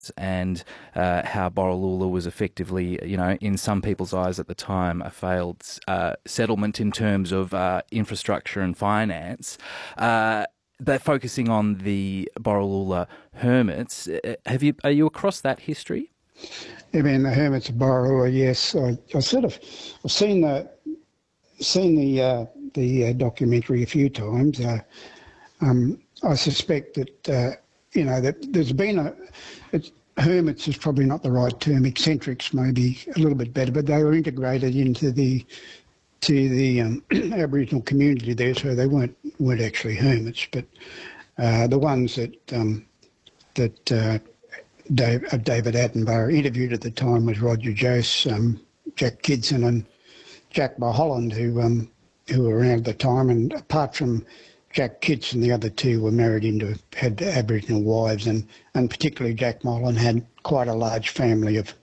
and how Borroloola was effectively, in some people's eyes at the time, a failed settlement in terms of infrastructure and finance. They're focusing on the Borroloola hermits. Are you across that history? I mean, the hermits of Borroloola, yes. I've seen the documentary a few times. I suspect that that there's been hermits is probably not the right term. Eccentrics may be a little bit better, but they were integrated into the Aboriginal community there, so they weren't actually hermits. But the ones that David Attenborough interviewed at the time was Roger Jose, Jack Kidson, and Jack Mulholland, who were around at the time. And apart from Jack Kidson, the other two were had Aboriginal wives, and particularly Jack Mulholland had quite a large family of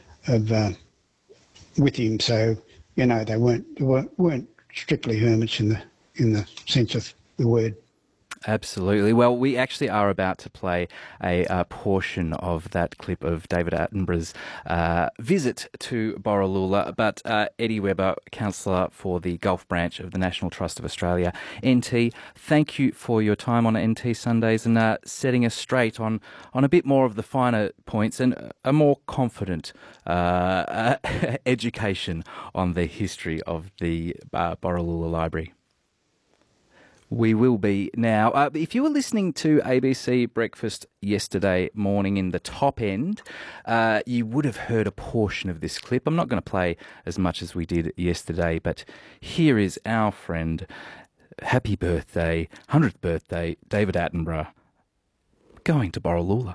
with him. So they weren't strictly hermits in the sense of the word. Absolutely. Well, we actually are about to play a portion of that clip of David Attenborough's visit to Borroloola. But Eddie Webber, Councillor for the Gulf Branch of the National Trust of Australia, NT, thank you for your time on NT Sundays and setting us straight on a bit more of the finer points and a more confident education on the history of the Borroloola Library. We will be now. If you were listening to ABC Breakfast yesterday morning in the top end, you would have heard a portion of this clip. I'm not going to play as much as we did yesterday, but here is our friend, happy birthday, 100th birthday, David Attenborough, going to Borroloola.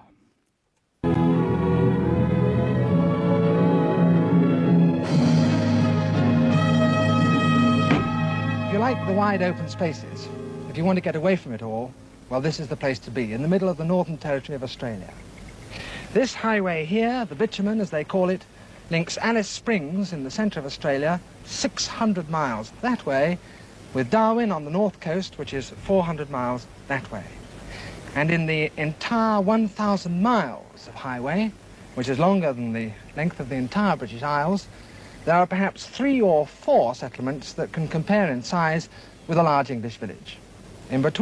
If you like the wide open spaces, if you want to get away from it all, well, this is the place to be, in the middle of the Northern Territory of Australia. This highway here, the bitumen as they call it, links Alice Springs in the centre of Australia, 600 miles that way, with Darwin on the north coast, which is 400 miles that way. And in the entire 1,000 miles of highway, which is longer than the length of the entire British Isles, there are perhaps 3 or 4 settlements that can compare in size with a large English village. In between